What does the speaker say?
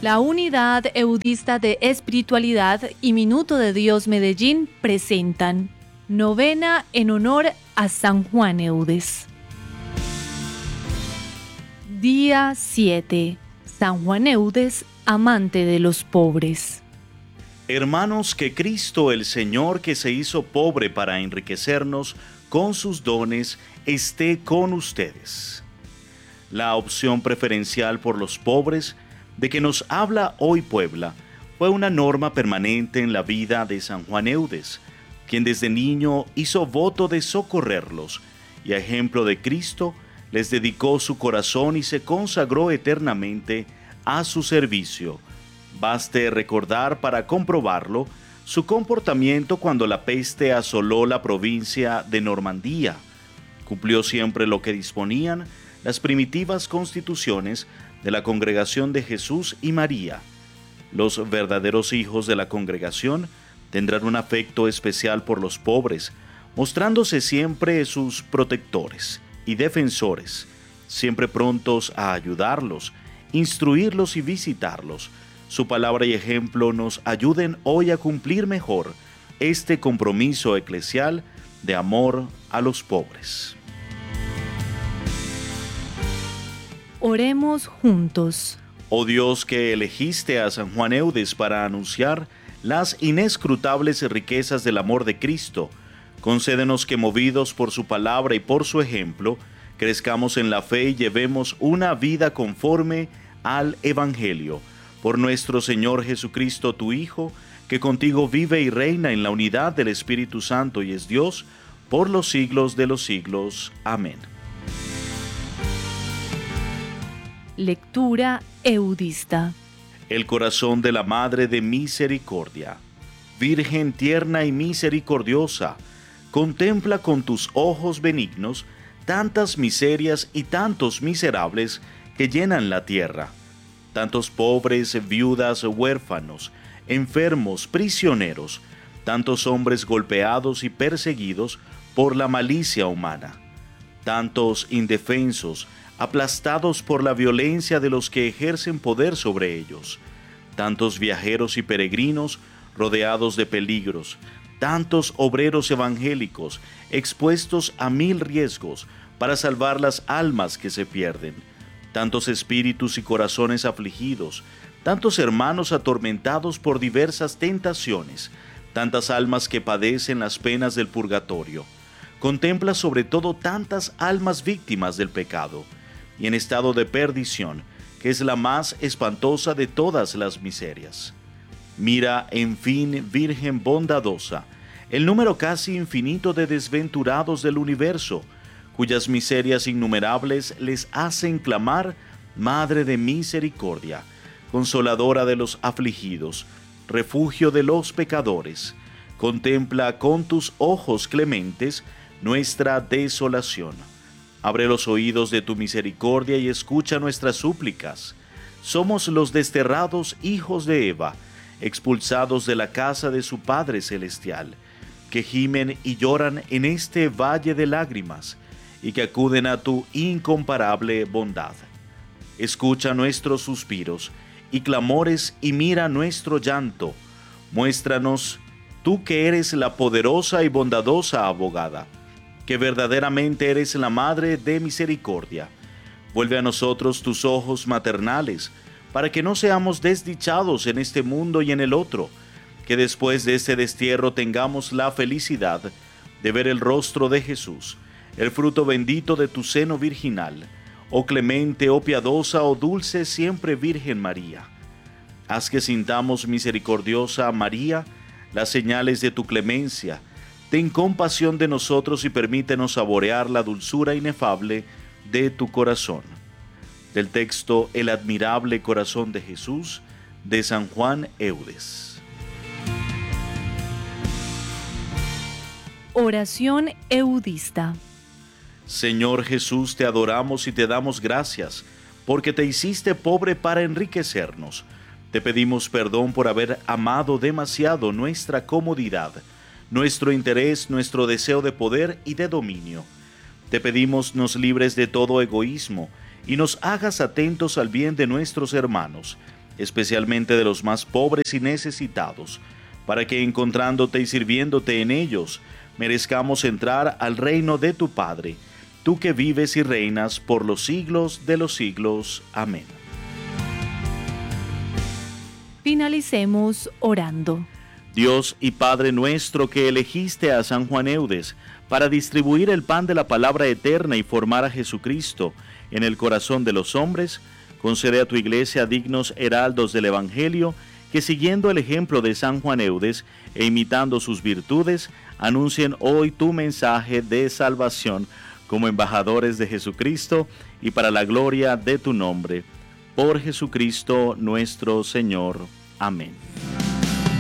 La Unidad Eudista de Espiritualidad y Minuto de Dios Medellín presentan Novena en honor a San Juan Eudes. Día 7. San Juan Eudes, amante de los pobres. Hermanos, que Cristo el Señor, que se hizo pobre para enriquecernos con sus dones, esté con ustedes. La opción preferencial por los pobres, de que nos habla hoy Puebla, fue una norma permanente en la vida de San Juan Eudes, quien desde niño hizo voto de socorrerlos y a ejemplo de Cristo les dedicó su corazón y se consagró eternamente a su servicio. Baste recordar para comprobarlo su comportamiento cuando la peste asoló la provincia de Normandía. Cumplió siempre lo que disponían las primitivas constituciones de la Congregación de Jesús y María. Los verdaderos hijos de la congregación tendrán un afecto especial por los pobres, mostrándose siempre sus protectores y defensores, siempre prontos a ayudarlos, instruirlos y visitarlos. Su palabra y ejemplo nos ayuden hoy a cumplir mejor este compromiso eclesial de amor a los pobres. Oremos juntos. Oh Dios, que elegiste a San Juan Eudes para anunciar las inescrutables riquezas del amor de Cristo, concédenos que, movidos por su palabra y por su ejemplo, crezcamos en la fe y llevemos una vida conforme al Evangelio. Por nuestro Señor Jesucristo, tu Hijo, que contigo vive y reina en la unidad del Espíritu Santo y es Dios, por los siglos de los siglos. Amén. Lectura eudista. El corazón de la Madre de Misericordia. Virgen tierna y misericordiosa, contempla con tus ojos benignos tantas miserias y tantos miserables que llenan la tierra, tantos pobres, viudas, huérfanos, enfermos, prisioneros, tantos hombres golpeados y perseguidos por la malicia humana, tantos indefensos, aplastados por la violencia de los que ejercen poder sobre ellos, tantos viajeros y peregrinos rodeados de peligros, tantos obreros evangélicos expuestos a 1000 riesgos para salvar las almas que se pierden, tantos espíritus y corazones afligidos, tantos hermanos atormentados por diversas tentaciones, tantas almas que padecen las penas del purgatorio. Contempla sobre todo tantas almas víctimas del pecado y en estado de perdición, que es la más espantosa de todas las miserias. Mira, en fin, Virgen bondadosa, el número casi infinito de desventurados del universo, cuyas miserias innumerables les hacen clamar, Madre de misericordia, consoladora de los afligidos, refugio de los pecadores. Contempla con tus ojos clementes nuestra desolación. Abre los oídos de tu misericordia y escucha nuestras súplicas. Somos los desterrados hijos de Eva, expulsados de la casa de su Padre Celestial, que gimen y lloran en este valle de lágrimas, y que acuden a tu incomparable bondad. Escucha nuestros suspiros y clamores y mira nuestro llanto. Muéstranos, tú que eres la poderosa y bondadosa abogada, que verdaderamente eres la Madre de misericordia. Vuelve a nosotros tus ojos maternales, para que no seamos desdichados en este mundo y en el otro, que después de este destierro tengamos la felicidad de ver el rostro de Jesús, el fruto bendito de tu seno virginal, oh clemente, oh piadosa, oh dulce siempre Virgen María. Haz que sintamos, misericordiosa María, las señales de tu clemencia. Ten compasión de nosotros y permítenos saborear la dulzura inefable de tu corazón. Del texto El admirable corazón de Jesús, de San Juan Eudes. Oración eudista. Señor Jesús, te adoramos y te damos gracias, porque te hiciste pobre para enriquecernos. Te pedimos perdón por haber amado demasiado nuestra comodidad, nuestro interés, nuestro deseo de poder y de dominio. Te pedimos nos libres de todo egoísmo y nos hagas atentos al bien de nuestros hermanos, especialmente de los más pobres y necesitados, para que encontrándote y sirviéndote en ellos, merezcamos entrar al reino de tu Padre, tú que vives y reinas por los siglos de los siglos. Amén. Finalicemos orando. Dios y Padre nuestro, que elegiste a San Juan Eudes para distribuir el pan de la palabra eterna y formar a Jesucristo en el corazón de los hombres, concede a tu iglesia dignos heraldos del Evangelio, que siguiendo el ejemplo de San Juan Eudes e imitando sus virtudes, anuncien hoy tu mensaje de salvación como embajadores de Jesucristo y para la gloria de tu nombre. Por Jesucristo nuestro Señor. Amén.